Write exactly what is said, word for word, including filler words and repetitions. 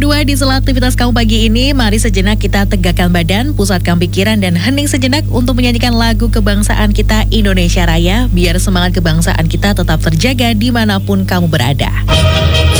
berdua di sela aktivitas kamu pagi ini, mari sejenak kita tegakkan badan, pusatkan pikiran dan hening sejenak untuk menyanyikan lagu kebangsaan kita Indonesia Raya, biar semangat kebangsaan kita tetap terjaga dimanapun kamu berada.